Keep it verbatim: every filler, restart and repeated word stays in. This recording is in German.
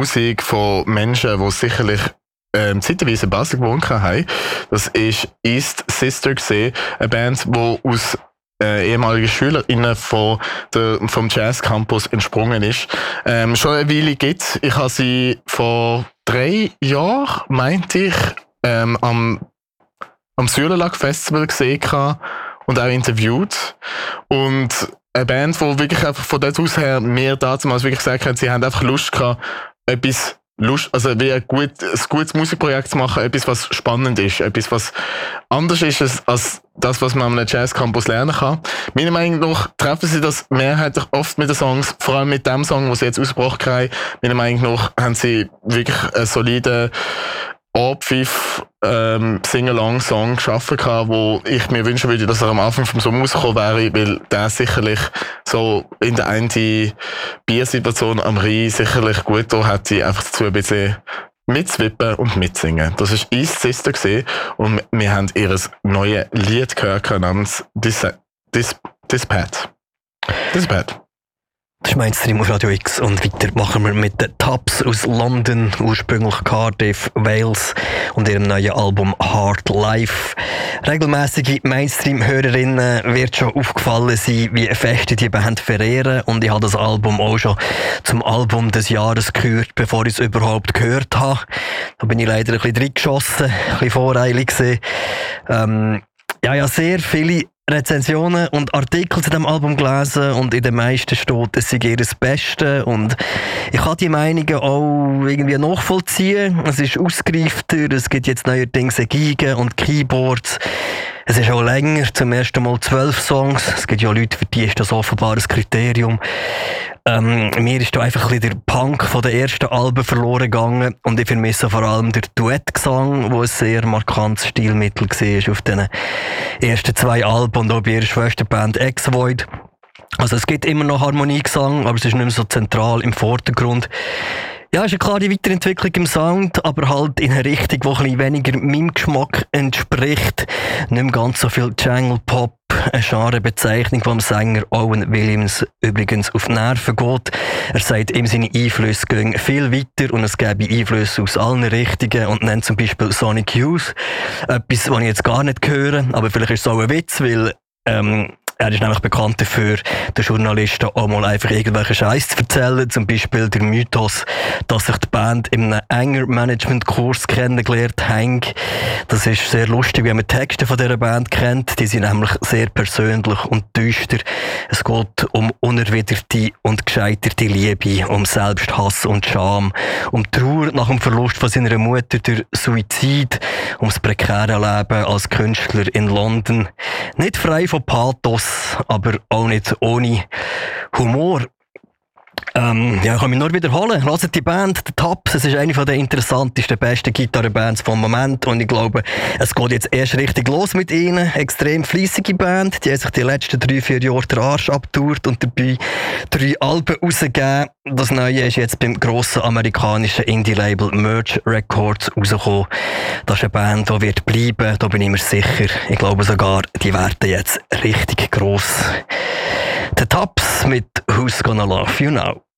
Musik von Menschen, die sicherlich ähm, zeitweise in Basel gewohnt haben. Das ist East Sister gewesen, eine Band, die aus äh, ehemaligen SchülerInnen von der, vom Jazz Campus entsprungen ist. Ähm, schon eine Weile gibt's. Ich habe sie vor drei Jahren, meinte ich, ähm, am, am Süderlag Festival gesehen und auch interviewt. Und eine Band, die wirklich einfach von dort aus her mir damals wirklich gesagt hat, sie haben einfach Lust gehabt, etwas Lust, also wie ein, gut, ein gutes Musikprojekt zu machen, etwas, was spannend ist, etwas, was anders ist als, als das, was man am Jazz Campus lernen kann. Meiner Meinung nach treffen sie das mehrheitlich oft mit den Songs, vor allem mit dem Song, den sie jetzt ausgebracht haben. Meiner Meinung nach haben sie wirklich einen soliden Abpfiff ähm, Sing-Along-Song geschaffen gehabt, wo ich mir wünschen würde, dass er am Anfang vom Sommer rausgekommen wäre, weil der sicherlich so in der einen Biersituation am Rhein sicherlich gut da hätte, einfach dazu ein bisschen mitzwippen und mitsingen. Das war East Sister gewesen, und wir haben ihr neues Lied gehört namens Dis, Dis, Dispatch. Dispatch. Das ist Mainstream auf Radio X und weiter machen wir mit den Tubbs aus London, ursprünglich Cardiff, Wales und ihrem neuen Album Hard Life. Regelmäßige Mainstream-Hörerinnen wird schon aufgefallen sein, wie fest die Band verehren, und ich habe das Album auch schon zum Album des Jahres gehört, bevor ich es überhaupt gehört habe. Da bin ich leider ein bisschen reingeschossen, ein bisschen voreilig gewesen. Ähm, ja, ja, sehr viele Rezensionen und Artikel zu dem Album gelesen, und in den meisten steht, es sei ihr das Beste, und ich kann die Meinungen auch irgendwie nachvollziehen. Es ist ausgereifter, es gibt jetzt neuerdings Gigen und Keyboards. Es ist auch länger, zum ersten Mal zwölf Songs. Es gibt ja Leute, für die ist das offenbar ein Kriterium. Ähm, mir ist da einfach ein bisschen der Punk von den ersten Alben verloren gegangen, und ich vermisse vor allem den Duettgesang, wo ein sehr markantes Stilmittel war auf den ersten zwei Alben und auch bei ihrer Schwesterband X-Void. Also es gibt immer noch Harmoniegesang, aber es ist nicht mehr so zentral im Vordergrund. Ja, ist eine klare Weiterentwicklung im Sound, aber halt in eine Richtung, die ein bisschen weniger meinem Geschmack entspricht. Nicht mehr ganz so viel Jungle Pop, eine Genrebezeichnung, die dem Sänger Owen Williams übrigens auf die Nerven geht. Er sagt, ihm seine Einflüsse gehen viel weiter und es gäbe Einflüsse aus allen Richtungen, und nennt zum Beispiel Sonic Youth. Etwas, was ich jetzt gar nicht höre, aber vielleicht ist es auch ein Witz, weil ähm, er ist nämlich bekannt dafür, den Journalisten auch mal einfach irgendwelchen Scheiß zu erzählen. Zum Beispiel der Mythos, dass sich die Band in einem Anger Management Kurs kennengelernt haben. Das ist sehr lustig, wie man die Texte von dieser Band kennt. Die sind nämlich sehr persönlich und düster. Es geht um unerwiderte und gescheiterte Liebe, um Selbsthass und Scham, um Trauer nach dem Verlust von seiner Mutter durch Suizid, um das prekäre Leben als Künstler in London. Nicht frei von Pathos, aber auch nicht ohne Humor. Ähm, ja, ich kann mich nur wiederholen. Hört die Band, die Tubbs, es ist eine der interessantesten, besten Gitarrenbands vom Moment, und ich glaube, es geht jetzt erst richtig los mit ihnen. Extrem fleissige Band, die haben sich die letzten drei, vier Jahre den Arsch abgetourt und dabei drei Alben rausgegeben. Das Neue ist jetzt beim grossen amerikanischen Indie-Label Merge Records rausgekommen. Das ist eine Band, die wird bleiben, da bin ich mir sicher. Ich glaube sogar, die werden jetzt richtig gross. The Tubbs mit Who's Gonna Love You Now.